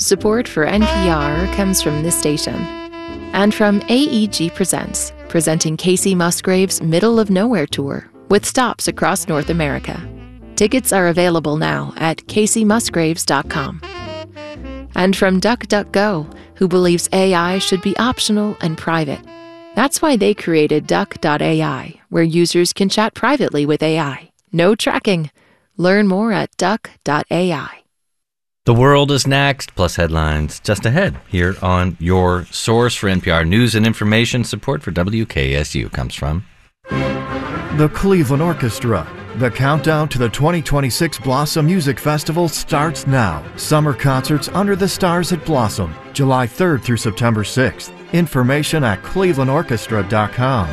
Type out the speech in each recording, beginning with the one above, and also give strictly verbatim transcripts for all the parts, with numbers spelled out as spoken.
Support for N P R comes from this station and from A E G Presents, presenting Casey Musgrave's Middle of Nowhere Tour with stops across North America. Tickets are available now at casey musgraves dot com. And from DuckDuckGo, who believes A I should be optional and private. That's why they created Duck dot A I, where users can chat privately with A I. No tracking. Learn more at Duck dot A I. The world is next, plus headlines just ahead here on your source for N P R news and information. Support for W K S U comes from the Cleveland Orchestra. The countdown to the twenty twenty-six Blossom Music Festival starts now. Summer concerts under the stars at Blossom, July third through September sixth. Information at cleveland orchestra dot com.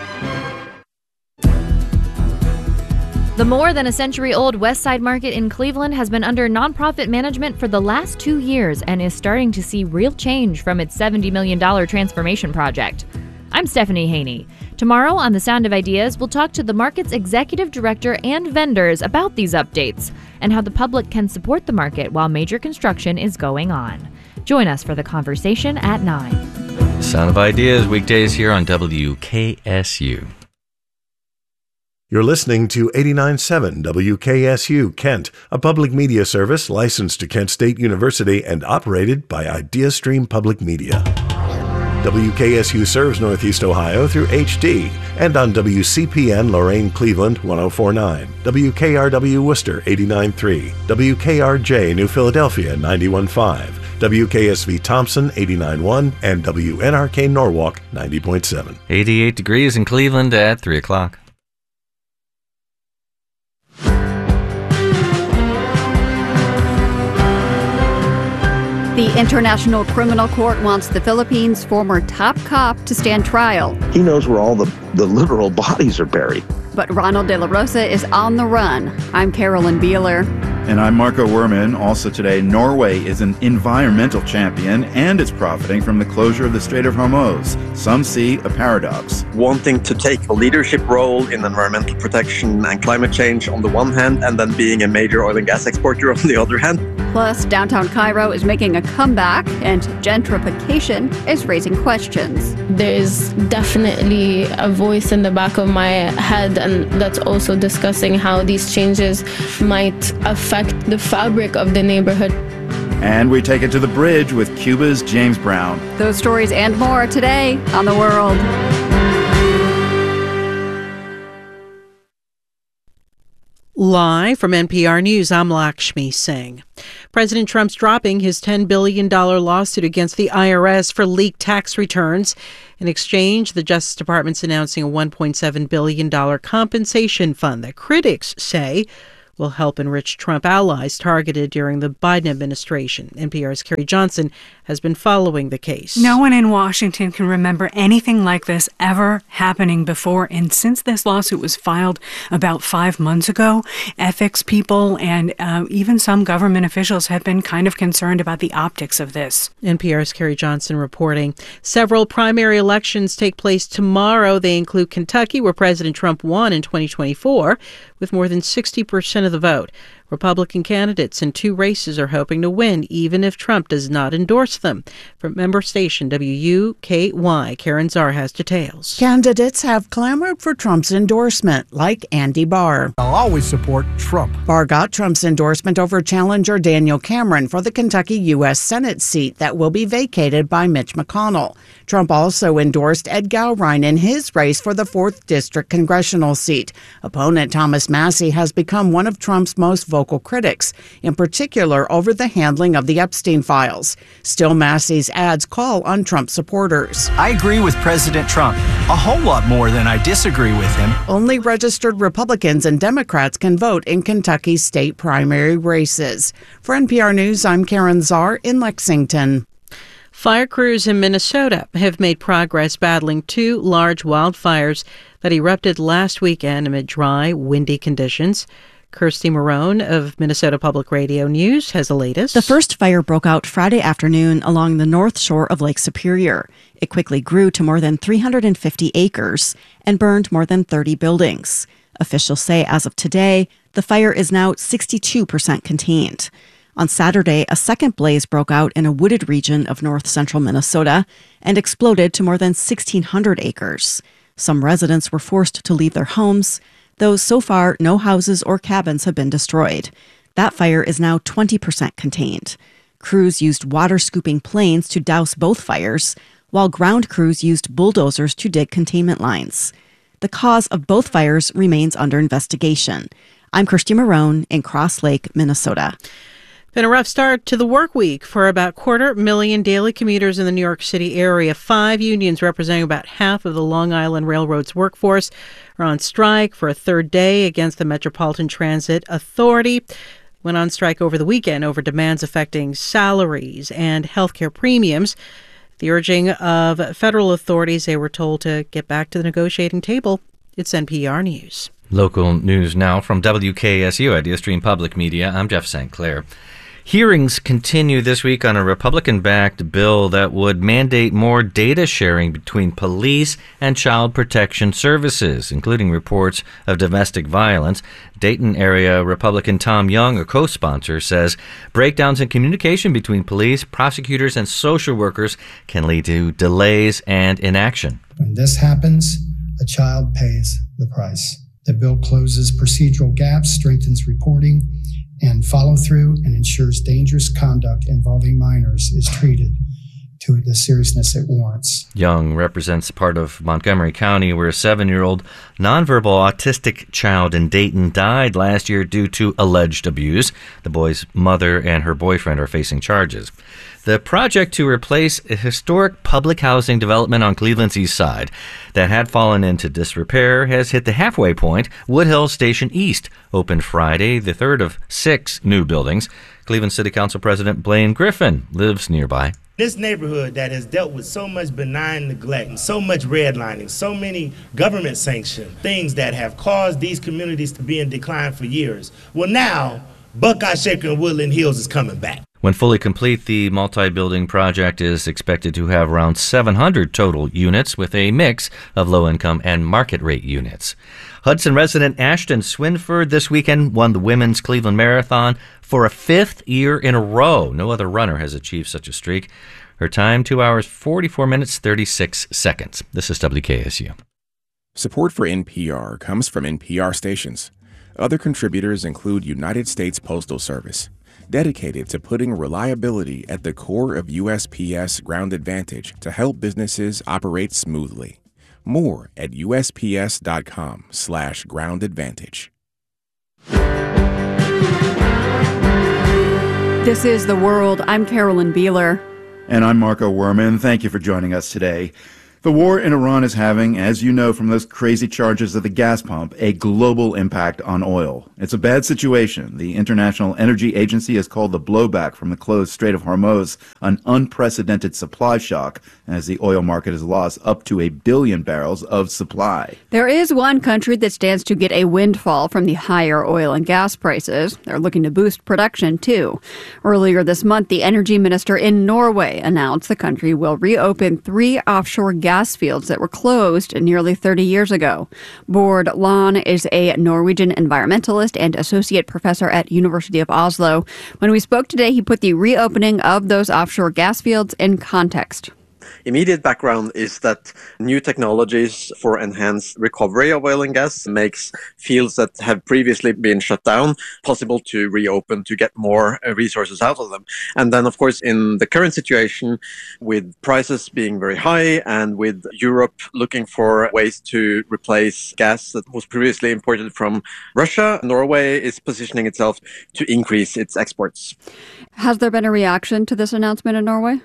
The more than a century-old West Side Market in Cleveland has been under nonprofit management for the last two years and is starting to see real change from its seventy million dollars transformation project. I'm Stephanie Haney. Tomorrow on The Sound of Ideas, we'll talk to the market's executive director and vendors about these updates and how the public can support the market while major construction is going on. Join us for the conversation at nine. Sound of Ideas, weekdays here on W K S U. You're listening to eighty-nine point seven W K S U Kent, a public media service licensed to Kent State University and operated by IdeaStream Public Media. W K S U serves Northeast Ohio through H D and on W C P N Lorain Cleveland one oh four point nine, W K R W Worcester eighty-nine point three, W K R J New Philadelphia ninety-one point five, W K S V Thompson eighty-nine point one, and W N R K Norwalk ninety point seven. eighty-eight degrees in Cleveland at three o'clock. The International Criminal Court wants the Philippines' former top cop to stand trial. He knows where all the, the literal bodies are buried. But Ronald De La Rosa is on the run. I'm Carolyn Beeler. And I'm Marco Werman. Also today, Norway is an environmental champion and is profiting from the closure of the Strait of Hormuz. Some see a paradox. Wanting to take a leadership role in environmental protection and climate change on the one hand, and then being a major oil and gas exporter on the other hand. Plus, downtown Cairo is making a comeback, and gentrification is raising questions. There's definitely a voice in the back of my head, and that's also discussing how these changes might affect the fabric of the neighborhood. And we take it to the bridge with Cuba's James Brown. Those stories and more today on The World. Live from N P R News, I'm Lakshmi Singh. President Trump's dropping his ten billion dollars lawsuit against the I R S for leaked tax returns. In exchange, the Justice Department's announcing a one point seven billion dollars compensation fund that critics say will help enrich Trump allies targeted during the Biden administration. N P R's Carrie Johnson has been following the case. No one in Washington can remember anything like this ever happening before. And since this lawsuit was filed about five months ago, ethics people and uh, even some government officials have been kind of concerned about the optics of this. N P R's Carrie Johnson reporting. Several primary elections take place tomorrow. They include Kentucky, where President Trump won in twenty twenty-four with more than sixty percent of the vote. Republican candidates in two races are hoping to win, even if Trump does not endorse them. From member station W U K Y, Karen Czar has details. Candidates have clamored for Trump's endorsement, like Andy Barr. I'll always support Trump. Barr got Trump's endorsement over challenger Daniel Cameron for the Kentucky U S Senate seat that will be vacated by Mitch McConnell. Trump also endorsed Ed Gowrine in his race for the fourth District congressional seat. Opponent Thomas Massie has become one of Trump's most vocal critics, in particular over the handling of the Epstein files. Still, Massie's ads call on Trump supporters. I agree with President Trump a whole lot more than I disagree with him. Only registered Republicans and Democrats can vote in Kentucky's state primary races. For N P R News, I'm Karen Czar in Lexington. Fire crews in Minnesota have made progress battling two large wildfires that erupted last weekend amid dry, windy conditions. Kirsty Marone of Minnesota Public Radio News has the latest. The first fire broke out Friday afternoon along the north shore of Lake Superior. It quickly grew to more than three hundred fifty acres and burned more than thirty buildings. Officials say as of today, the fire is now sixty-two percent contained. On Saturday, a second blaze broke out in a wooded region of north central Minnesota and exploded to more than sixteen hundred acres. Some residents were forced to leave their homes, though so far no houses or cabins have been destroyed. That fire is now twenty percent contained. Crews used water-scooping planes to douse both fires, while ground crews used bulldozers to dig containment lines. The cause of both fires remains under investigation. I'm Kirsty Marone in Cross Lake, Minnesota. Been a rough start to the work week for about quarter million daily commuters in the New York City area. Five unions representing about half of the Long Island Railroad's workforce are on strike for a third day against the Metropolitan Transit Authority. Went on strike over the weekend over demands affecting salaries and health care premiums. The urging of federal authorities, they were told to get back to the negotiating table. It's N P R News. Local news now from W K S U, Idea Stream Public Media. I'm Jeff Saint Clair. Hearings continue this week on a Republican-backed bill that would mandate more data sharing between police and child protection services, including reports of domestic violence. Dayton area Republican Tom Young, a co-sponsor, says breakdowns in communication between police, prosecutors, and social workers can lead to delays and inaction. When this happens, a child pays the price. The bill closes procedural gaps, strengthens reporting and follow-through, and ensures dangerous conduct involving minors is treated to the seriousness it warrants. Young represents part of Montgomery County, where a seven-year-old nonverbal autistic child in Dayton died last year due to alleged abuse. The boy's mother and her boyfriend are facing charges. The project to replace a historic public housing development on Cleveland's east side that had fallen into disrepair has hit the halfway point. Woodhill Station East opened Friday, the third of six new buildings. Cleveland City Council President Blaine Griffin lives nearby. This neighborhood that has dealt with so much benign neglect and so much redlining, so many government sanctioned things that have caused these communities to be in decline for years. Well, now, Buckeye Shaker and Woodland Hills is coming back. When fully complete, the multi-building project is expected to have around seven hundred total units with a mix of low-income and market-rate units. Hudson resident Ashton Swinford this weekend won the Women's Cleveland Marathon for a fifth year in a row. No other runner has achieved such a streak. Her time, two hours, forty-four minutes, thirty-six seconds. This is W K S U. Support for N P R comes from N P R stations. Other contributors include United States Postal Service, dedicated to putting reliability at the core of U S P S Ground Advantage to help businesses operate smoothly. More at usps.com slash ground advantage. This is The World. I'm Carolyn Beeler. And I'm Marco Werman. Thank you for joining us today. The war in Iran is having, as you know from those crazy charges of the gas pump, a global impact on oil. It's a bad situation. The International Energy Agency has called the blowback from the closed Strait of Hormuz an unprecedented supply shock, as the oil market has lost up to a billion barrels of supply. There is one country that stands to get a windfall from the higher oil and gas prices. They're looking to boost production, too. Earlier this month, the energy minister in Norway announced the country will reopen three offshore gas gas fields that were closed nearly thirty years ago. Bård Lahn is a Norwegian environmentalist and associate professor at University of Oslo. When we spoke today, he put the reopening of those offshore gas fields in context. Immediate background is that new technologies for enhanced recovery of oil and gas makes fields that have previously been shut down possible to reopen to get more resources out of them. And then, of course, in the current situation, with prices being very high and with Europe looking for ways to replace gas that was previously imported from Russia, Norway is positioning itself to increase its exports. Has there been a reaction to this announcement in Norway?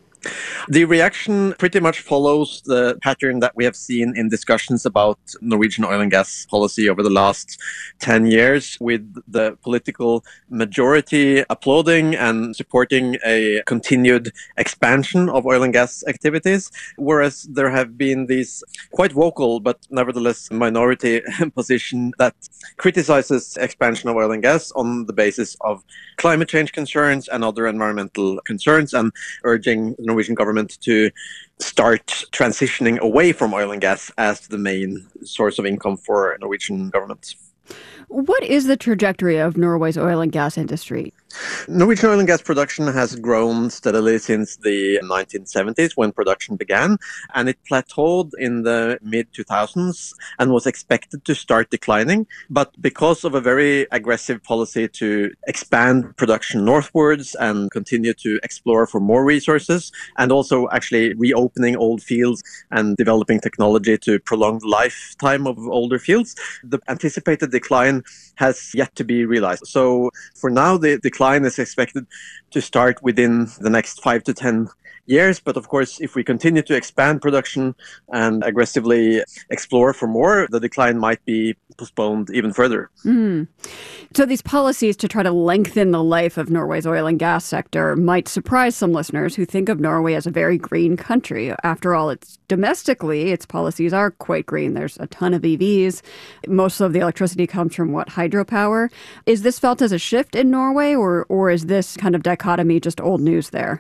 The reaction pretty much follows the pattern that we have seen in discussions about Norwegian oil and gas policy over the last ten years, with the political majority applauding and supporting a continued expansion of oil and gas activities, whereas there have been these quite vocal but nevertheless minority position that criticizes expansion of oil and gas on the basis of climate change concerns and other environmental concerns, and urging the Norwegian government to start transitioning away from oil and gas as the main source of income for Norwegian government. What is the trajectory of Norway's oil and gas industry? Norwegian oil and gas production has grown steadily since the nineteen seventies when production began, and it plateaued in the mid two thousands and was expected to start declining. But because of a very aggressive policy to expand production northwards and continue to explore for more resources, and also actually reopening old fields and developing technology to prolong the lifetime of older fields, the anticipated decline has yet to be realized. So for now, the decline is expected to start within the next five to ten years. But of course, if we continue to expand production and aggressively explore for more, the decline might be postponed even further. Mm. So these policies to try to lengthen the life of Norway's oil and gas sector might surprise some listeners who think of Norway as a very green country. After all, it's domestically, its policies are quite green. There's a ton of E Vs. Most of the electricity comes from, what, hydropower? Is this felt as a shift in Norway, or, or is this kind of dichotomy just old news there?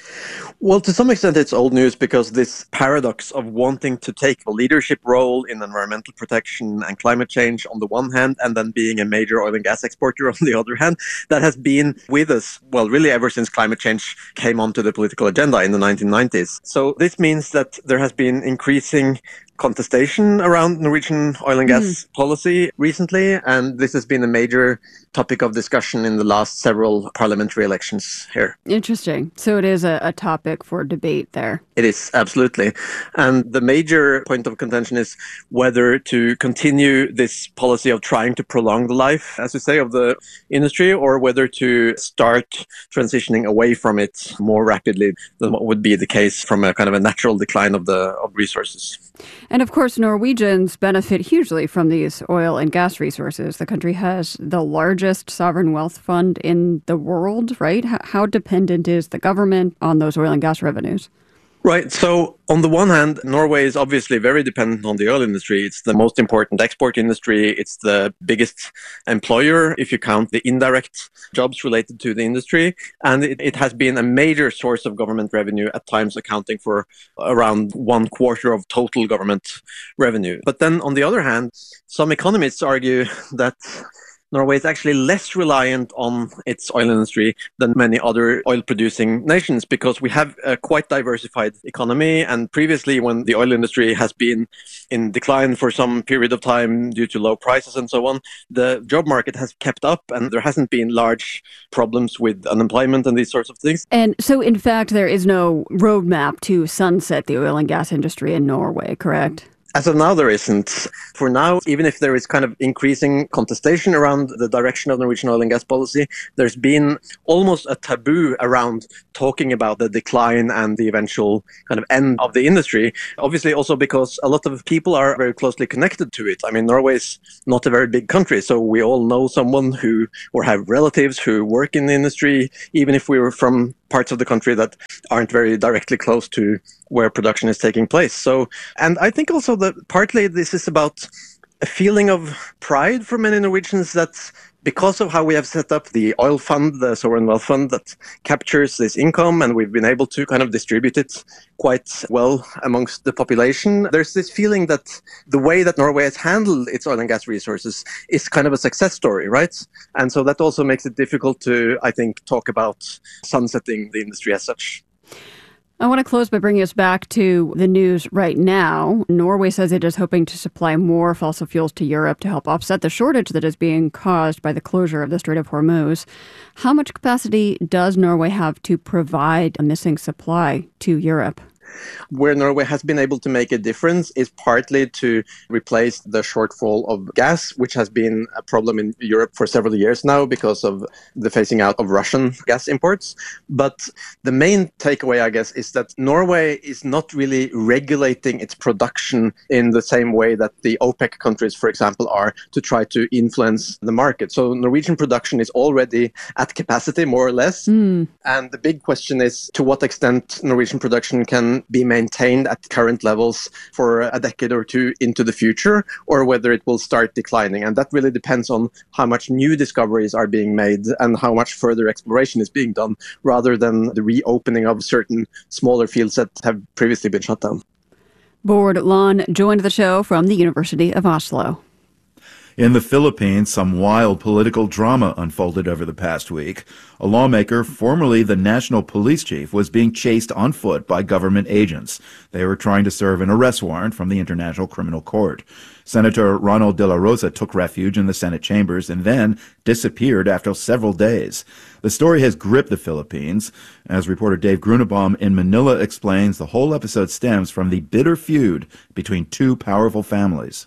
Well, to some extent, it's old news because this paradox of wanting to take a leadership role in environmental protection and climate change on the one hand, and then being a major oil and gas exporter on the other hand, that has been with us, well, really ever since climate change came onto the political agenda in the nineteen nineties. So this means that there has been increasing contestation around Norwegian oil and gas mm. policy recently, and this has been a major topic of discussion in the last several parliamentary elections here. Interesting. So it is a, a topic for debate there. It is, absolutely. And the major point of contention is whether to continue this policy of trying to prolong the life, as you say, of the industry, or whether to start transitioning away from it more rapidly than what would be the case from a kind of a natural decline of the of resources. And of course, Norwegians benefit hugely from these oil and gas resources. The country has the largest sovereign wealth fund in the world, right? How dependent is the government on those oil and gas revenues? Right. So on the one hand, Norway is obviously very dependent on the oil industry. It's the most important export industry. It's the biggest employer if you count the indirect jobs related to the industry. And it, it has been a major source of government revenue, at times accounting for around one quarter of total government revenue. But then on the other hand, some economists argue that Norway is actually less reliant on its oil industry than many other oil-producing nations because we have a quite diversified economy. And previously, when the oil industry has been in decline for some period of time due to low prices and so on, the job market has kept up and there hasn't been large problems with unemployment and these sorts of things. And so, in fact, there is no roadmap to sunset the oil and gas industry in Norway, correct? As of now, there isn't. For now, even if there is kind of increasing contestation around the direction of Norwegian oil and gas policy, there's been almost a taboo around talking about the decline and the eventual kind of end of the industry. Obviously, also because a lot of people are very closely connected to it. I mean, Norway is not a very big country, so we all know someone who, or have relatives who work in the industry, even if we were from parts of the country that aren't very directly close to where production is taking place. So, and I think also that partly this is about a feeling of pride for many Norwegians that because of how we have set up the oil fund, the sovereign wealth fund that captures this income, and we've been able to kind of distribute it quite well amongst the population, there's this feeling that the way that Norway has handled its oil and gas resources is kind of a success story, right? And so that also makes it difficult to, I think, talk about sunsetting the industry as such. I want to close by bringing us back to the news right now. Norway says it is hoping to supply more fossil fuels to Europe to help offset the shortage that is being caused by the closure of the Strait of Hormuz. How much capacity does Norway have to provide a missing supply to Europe? Where Norway has been able to make a difference is partly to replace the shortfall of gas, which has been a problem in Europe for several years now because of the phasing out of Russian gas imports. But the main takeaway, I guess, is that Norway is not really regulating its production in the same way that the OPEC countries, for example, are to try to influence the market. So Norwegian production is already at capacity, more or less. Mm. And the big question is to what extent Norwegian production can be maintained at current levels for a decade or two into the future, or whether it will start declining. And that really depends on how much new discoveries are being made and how much further exploration is being done, rather than the reopening of certain smaller fields that have previously been shut down. Bård Laan joined the show from the University of Oslo. In the Philippines, some wild political drama unfolded over the past week. A lawmaker, formerly the national police chief, was being chased on foot by government agents. They were trying to serve an arrest warrant from the International Criminal Court. Senator Ronald De La Rosa took refuge in the Senate chambers and then disappeared after several days. The story has gripped the Philippines. As reporter Dave Grunebaum in Manila explains, the whole episode stems from the bitter feud between two powerful families.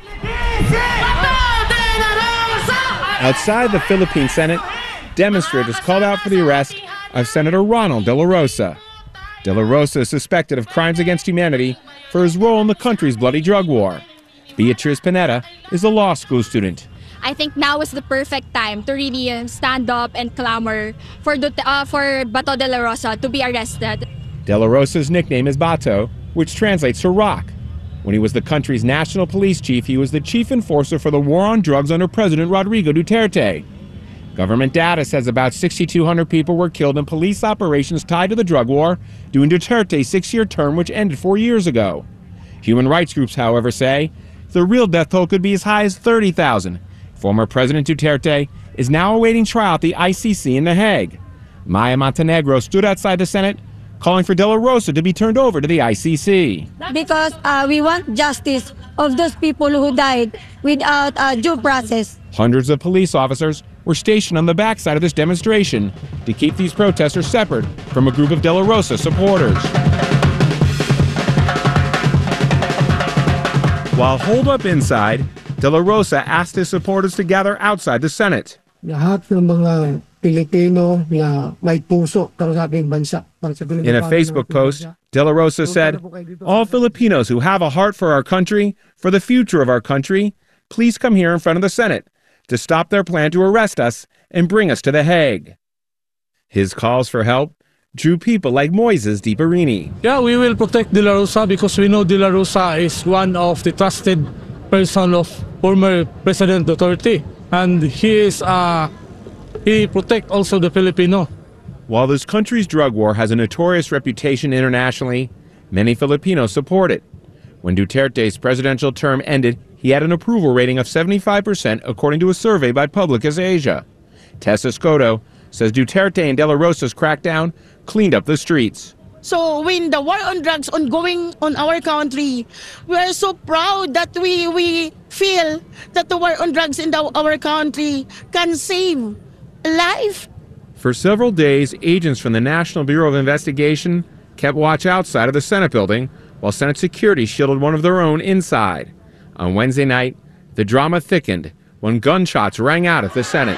Outside the Philippine Senate, demonstrators called out for the arrest of Senator Ronald De La Rosa. De La Rosa is suspected of crimes against humanity for his role in the country's bloody drug war. Beatriz Pineda is a law school student. I think now is the perfect time to really uh, stand up and clamor for, Dut- uh, for Bato De La Rosa to be arrested. De La Rosa's nickname is Bato, which translates to rock. When he was the country's national police chief, he was the chief enforcer for the war on drugs under President Rodrigo Duterte. Government data says about six thousand two hundred people were killed in police operations tied to the drug war during Duterte's six-year term, which ended four years ago. Human rights groups, however, say the real death toll could be as high as thirty thousand. Former President Duterte is now awaiting trial at the I C C in The Hague. Maya Montenegro stood outside the Senate, calling for De La Rosa to be turned over to the I C C. Because uh, we want justice of those people who died without uh, due process. Hundreds of police officers were stationed on the backside of this demonstration to keep these protesters separate from a group of De La Rosa supporters. While holed up inside, De La Rosa asked his supporters to gather outside the Senate. Lahat ng mga Pilipino na may puso para sa ating bansa. In a Facebook post, De La Rosa said, "All Filipinos who have a heart for our country, for the future of our country, please come here in front of the Senate to stop their plan to arrest us and bring us to The Hague." His calls for help drew people like Moises Di Barini. Yeah, we will protect De La Rosa because we know De La Rosa is one of the trusted person of former President Duterte, and he is uh, he protect also the Filipino. While this country's drug war has a notorious reputation internationally, many Filipinos support it. When Duterte's presidential term ended, he had an approval rating of seventy-five percent, according to a survey by Publicis Asia. Tessa Scotto says Duterte and De La Rosa's crackdown cleaned up the streets. So when the war on drugs ongoing on our country, we are so proud that we, we feel that the war on drugs in the, our country can save life. For several days, agents from the National Bureau of Investigation kept watch outside of the Senate building, while Senate security shielded one of their own inside. On Wednesday night, the drama thickened when gunshots rang out at the Senate.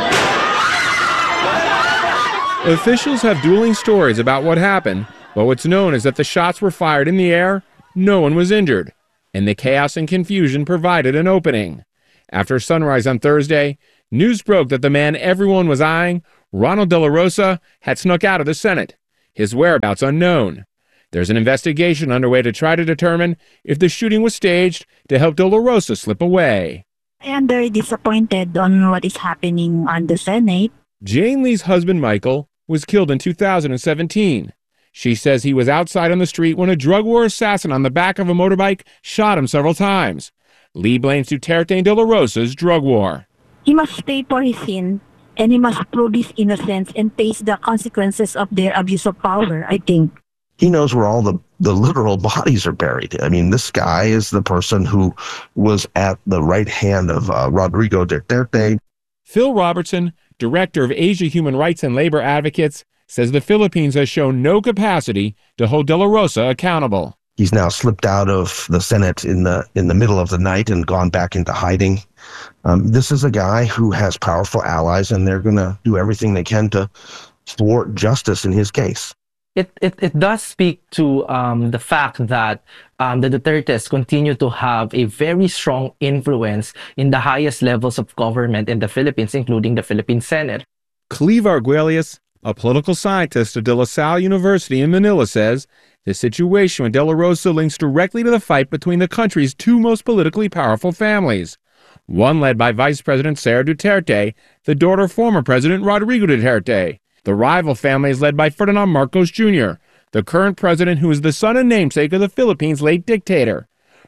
Officials have dueling stories about what happened, but what's known is that the shots were fired in the air, no one was injured, and the chaos and confusion provided an opening. After sunrise on Thursday, news broke that the man everyone was eyeing, Ronald De La Rosa, had snuck out of the Senate, his whereabouts unknown. There's an investigation underway to try to determine if the shooting was staged to help De La Rosa slip away. I am very disappointed on what is happening on the Senate. Jane Lee's husband, Michael, was killed in two thousand seventeen. She says he was outside on the street when a drug war assassin on the back of a motorbike shot him several times. Lee blames Duterte and De La Rosa's drug war. He must pay for his sin, and he must prove his innocence and face the consequences of their abuse of power, I think. He knows where all the, the literal bodies are buried. I mean, this guy is the person who was at the right hand of uh, Rodrigo Duterte. Phil Robertson, director of Asia Human Rights and Labor Advocates, says the Philippines has shown no capacity to hold De La Rosa accountable. He's now slipped out of the Senate in the in the middle of the night and gone back into hiding. Um, this is a guy who has powerful allies, and they're going to do everything they can to thwart justice in his case. It, it, it does speak to um, the fact that um, the Dutertes continue to have a very strong influence in the highest levels of government in the Philippines, including the Philippine Senate. Cleve Arguelles, a political scientist at De La Salle University in Manila, says the situation with De La Rosa links directly to the fight between the country's two most politically powerful families. One led by Vice President Sara Duterte, the daughter of former President Rodrigo Duterte. The rival family is led by Ferdinand Marcos Junior, the current president who is the son and namesake of the Philippines' late dictator.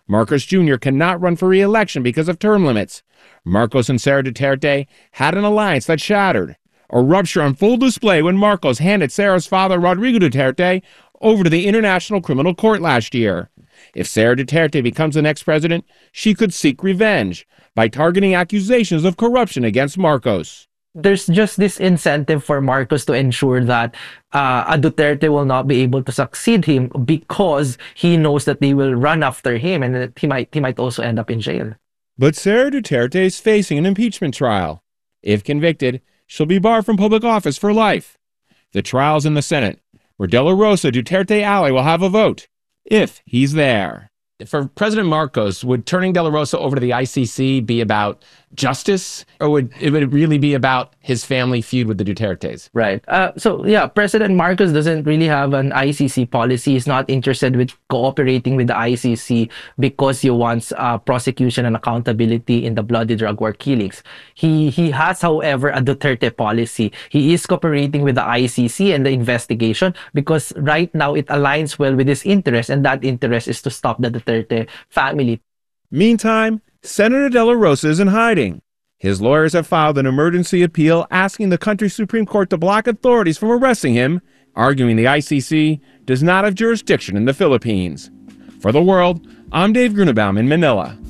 Marcos Junior cannot run for re-election because of term limits. Marcos and Sara Duterte had an alliance that shattered. A rupture on full display when Marcos handed Sara's father, Rodrigo Duterte, over to the International Criminal Court last year. If Sara Duterte becomes the next president, she could seek revenge by targeting accusations of corruption against Marcos. There's just this incentive for Marcos to ensure that uh, a Duterte will not be able to succeed him because he knows that they will run after him and that he might he might also end up in jail. But Sara Duterte is facing an impeachment trial. If convicted, she'll be barred from public office for life. The trial's in the Senate, where De La Rosa, Duterte ally, will have a vote, if he's there. For President Marcos, would turning De La Rosa over to the I C C be about justice, or would it would really be about his family feud with the Dutertes? Right. Uh, so, yeah, President Marcos doesn't really have an I C C policy. He's not interested with cooperating with the I C C because he wants uh, prosecution and accountability in the bloody drug war killings. He, he has, however, a Duterte policy. He is cooperating with the I C C and the investigation because right now it aligns well with his interest, and that interest is to stop the Duterte family. Meantime, Senator De La Rosa is in hiding. His lawyers have filed an emergency appeal asking the country's Supreme Court to block authorities from arresting him, arguing the I C C does not have jurisdiction in the Philippines. For The World, I'm Dave Grunebaum in Manila.